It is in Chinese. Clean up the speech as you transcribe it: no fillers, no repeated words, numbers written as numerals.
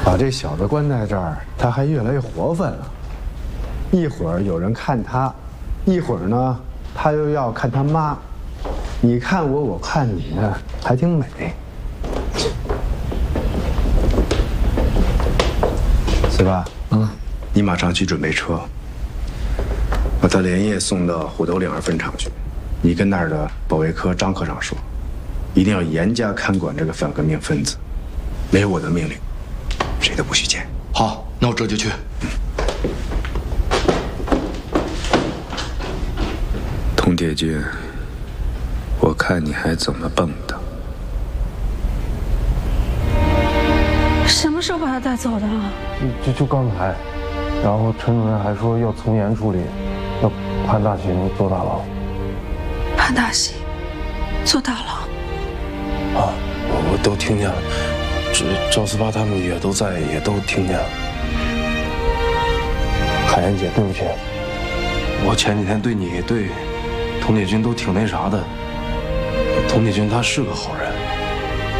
把这小子关在这儿，他还越来越活泛了。一会儿有人看他，一会儿呢，他又要看他妈。你看我，我看你呢，还挺美。四爸，你马上去准备车，把他连夜送到虎头岭二分厂去。你跟那儿的保卫科张科长说，一定要严加看管这个反革命分子，没有我的命令，谁都不许见。 好，那我这就去。 佟铁军，我看你还怎么蹦跶？ 什么时候把他带走的？ 就刚才，然后陈主任还说要从严处理，要判大刑坐大牢。 判大刑，坐大牢。 啊，我都听见了，赵四八他们也都在，也都听见了。海燕姐，对不起，我前几天对你对佟铁军都挺那啥的。佟铁军他是个好人。